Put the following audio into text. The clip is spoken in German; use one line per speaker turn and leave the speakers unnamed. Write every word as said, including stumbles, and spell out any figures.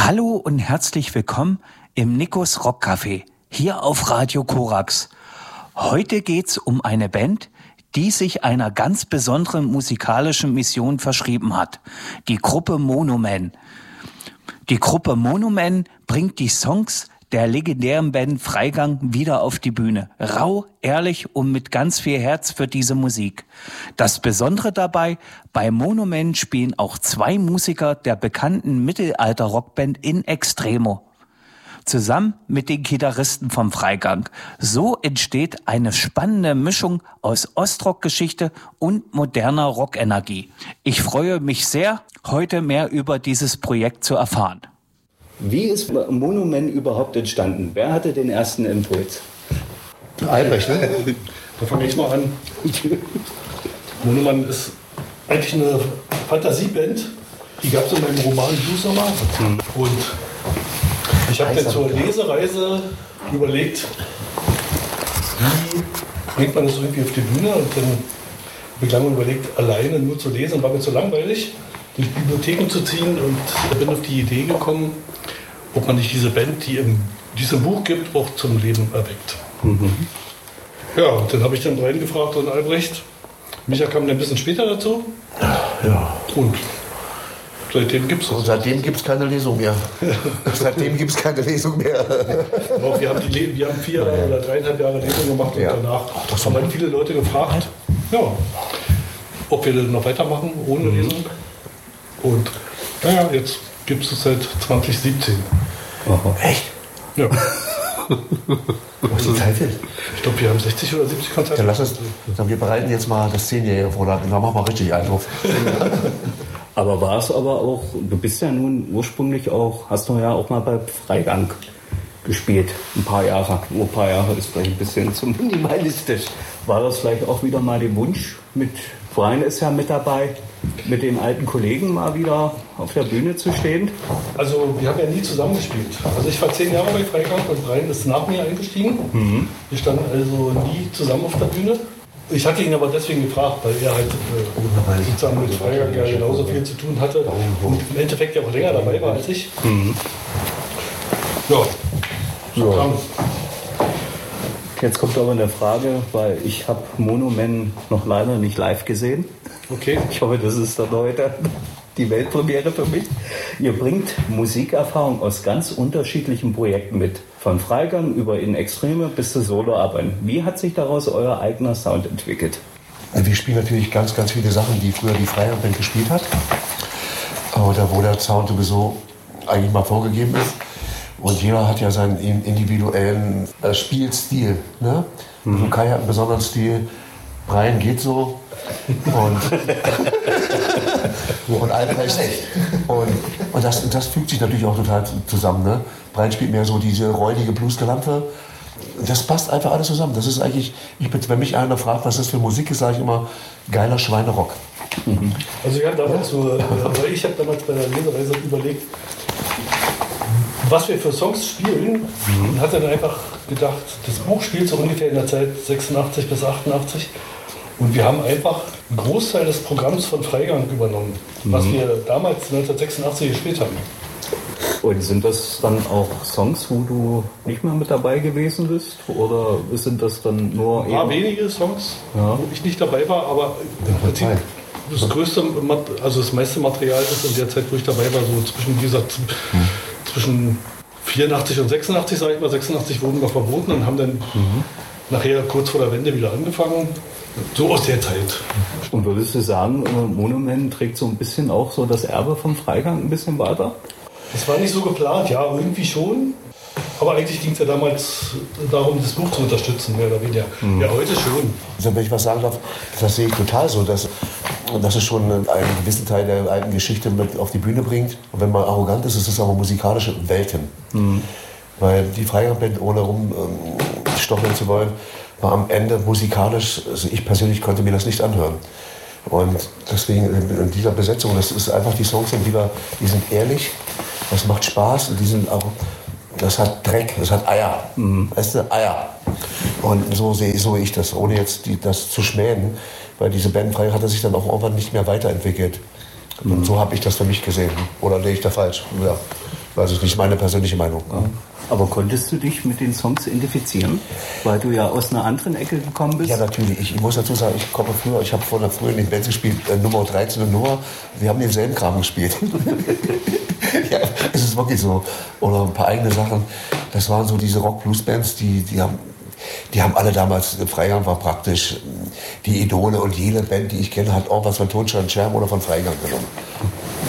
Hallo und herzlich willkommen im Nikos Rockcafé, hier auf Radio Korax. Heute geht's um eine Band, die sich einer ganz besonderen musikalischen Mission verschrieben hat. Die Gruppe Monoman. Die Gruppe Monoman bringt die Songs der legendären Band Freigang wieder auf die Bühne. Rau, ehrlich und mit ganz viel Herz für diese Musik. Das Besondere dabei, bei Monoman spielen auch zwei Musiker der bekannten Mittelalter-Rockband In Extremo. Zusammen mit den Gitarristen vom Freigang. So entsteht eine spannende Mischung aus Ostrock-Geschichte und moderner Rockenergie. Ich freue mich sehr, heute mehr über dieses Projekt zu erfahren.
Wie ist Monoman überhaupt entstanden? Wer hatte den ersten Impuls?
Albrecht, ne? Da fange ich mal an. Monoman ist eigentlich eine Fantasieband. Die gab es in meinem Roman Bluesommer. Mhm. Und ich habe dann zur Lesereise überlegt, wie bringt man das irgendwie auf die Bühne? Und dann habe ich lange überlegt, alleine nur zu lesen, war mir zu langweilig, durch Bibliotheken zu ziehen. Und da bin ich auf die Idee gekommen, ob man nicht diese Band, die in diesem Buch gibt, auch zum Leben erweckt. Mhm. Ja, und dann habe ich dann Brian gefragt und Albrecht. Micha kam dann ein bisschen später dazu.
Ja.
Und seitdem gibt es
Seitdem gibt es keine Lesung mehr. seitdem gibt es keine Lesung mehr.
Genau, wir, haben die, wir haben vier ja. oder dreieinhalb Jahre Lesung gemacht und ja. danach Ach, haben dann viele Leute gefragt, ja, ob wir dann noch weitermachen ohne mhm. Lesung. Und naja, jetzt gibt es seit zwanzig siebzehn.
Oh, echt?
Ja.
Was ist die Zeit ist?
Ich glaube, wir haben sechzig oder siebzig Konzerte.
Dann lass uns, dann wir bereiten jetzt mal das Zehnjährige vor, dann machen wir richtig einen drauf.
Aber war es aber auch, du bist ja nun ursprünglich auch, hast du ja auch mal bei Freigang gespielt, ein paar Jahre. Nur ein paar Jahre ist vielleicht ein bisschen zu minimalistisch. War das vielleicht auch wieder mal der Wunsch mit, Brian ist ja mit dabei, mit den alten Kollegen mal wieder auf der Bühne zu stehen?
Also wir haben ja nie zusammengespielt. Also ich war zehn Jahre bei Freigang und Brian ist nach mir eingestiegen. Mhm. Wir standen also nie zusammen auf der Bühne. Ich hatte ihn aber deswegen gefragt, weil er halt äh, sozusagen mit Freigang ja genauso viel zu tun hatte und im Endeffekt ja auch länger dabei war als ich. Mhm. Ja, so kam es.
Jetzt kommt aber eine Frage, weil ich habe Monoman noch leider nicht live gesehen.
Okay.
Ich hoffe, das ist dann heute die Weltpremiere für mich. Ihr bringt Musikerfahrung aus ganz unterschiedlichen Projekten mit. Von Freigang über In Extreme bis zu Soloarbeiten. Wie hat sich daraus euer eigener Sound entwickelt?
Wir spielen natürlich ganz, ganz viele Sachen, die früher die Freigang-Band gespielt hat. Oder wo der Sound sowieso eigentlich mal vorgegeben ist. Und jeder hat ja seinen individuellen äh, Spielstil. Ne? Mhm. Und Kai hat einen besonderen Stil. Brian geht so. Und, und Albrecht. Und, und das, das fügt sich natürlich auch total zusammen. Ne? Brian spielt mehr so diese räudige Bluesgelampe. Das passt einfach alles zusammen. Das ist eigentlich, ich bin, wenn mich einer fragt, was das für Musik ist, sage ich immer, geiler Schweinerock.
Mhm. Also ich habe damals, so, also ich habe damals bei der Lesereise überlegt, was wir für Songs spielen, mhm. und hat dann einfach gedacht, das Buch spielt so ungefähr in der Zeit sechsundachtzig bis achtundachtzig und wir haben einfach einen Großteil des Programms von Freigang übernommen, mhm. was wir damals neunzehnhundertsechsundachtzig gespielt haben.
Und sind das dann auch Songs, wo du nicht mehr mit dabei gewesen bist? Oder sind das dann nur...
Ein paar wenige Songs, ja. wo ich nicht dabei war, aber im Prinzip das größte, also das meiste Material ist in der Zeit, wo ich dabei war, so zwischen, wie gesagt, mhm. zwischen vierundachtzig und sechsundachtzig, sage ich mal. sechsundachtzig wurden wir verboten und haben dann mhm. nachher kurz vor der Wende wieder angefangen. So aus der Zeit.
Und würdest du sagen, Monoman trägt so ein bisschen auch so das Erbe vom Freigang ein bisschen weiter?
Das war nicht so geplant, ja, irgendwie schon. Aber eigentlich ging es ja damals darum, das Buch zu unterstützen, mehr oder weniger. Mhm. Ja, heute schon.
Also, wenn ich was sagen darf, das sehe ich total so, dass, dass es schon einen gewissen Teil der alten Geschichte mit auf die Bühne bringt. Und wenn man arrogant ist, ist es aber musikalische Welten. Mhm. Weil die Freigang-Band, ohne rumstocheln zu wollen, war am Ende musikalisch, also ich persönlich konnte mir das nicht anhören. Und deswegen in dieser Besetzung, das ist einfach, die Songs sind wieder, die sind ehrlich, das macht Spaß und die sind auch, das hat Dreck, das hat Eier, mhm. weißt du, Eier. Und so sehe so ich das, ohne jetzt die, das zu schmähen, weil diese Band Freigang hat sich dann auch irgendwann nicht mehr weiterentwickelt. Mhm. Und so habe ich das für mich gesehen. Oder sehe ich da falsch? Ja. Also ist nicht meine persönliche Meinung.
Ja. Aber konntest du dich mit den Songs identifizieren? Weil du ja aus einer anderen Ecke gekommen bist?
Ja, natürlich. Ich, ich muss dazu sagen, ich komme früher, ich habe vor der früher in den Bands gespielt, äh, Nummer dreizehn und Noah. Wir haben denselben Kram gespielt. Ja, es ist wirklich so. Oder ein paar eigene Sachen. Das waren so diese Rock-Blues-Bands, die, die haben Die haben alle damals, Freigang war praktisch die Idole und jede Band, die ich kenne, hat auch was von Tonstein Scherben oder von Freigang genommen.